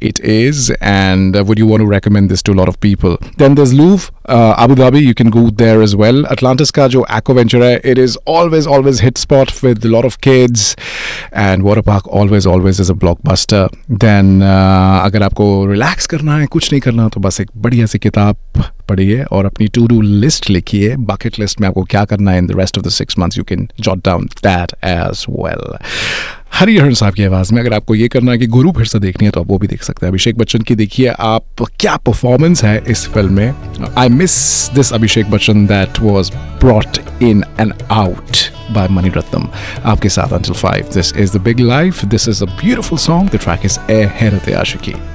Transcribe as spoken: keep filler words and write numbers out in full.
it is, and uh, would you want to recommend this to a lot of people? Then there's Louvre, uh, Abu Dhabi. You can go there as well. Atlantis का जो aqua venture है, it is always always hit spot with a lot of kids, and water park always always is a blockbuster. Then uh, अगर आपको relax करना है, कुछ नहीं करना, तो बस एक बढ़िया सी किताब पढ़िए और अपनी टू डू लिस्ट लिखिए. बकेट लिस्ट में आपको क्या करना है in the rest of the six months, you can jot down that as well. Hariharan साहब की आवाज़ में अगर आपको ये करना है कि गुरु फिर से देखनी है तो आप वो भी देख सकते हैं. अभिषेक बच्चन की देखिए आप, क्या परफॉर्मेंस है इस फिल्म में. I miss this Abhishek Bachchan that was brought in and out by Mani Ratnam. आपके साथ until five. This is The Big Life. This is a beautiful song. The track is Eh Herate Ashiki.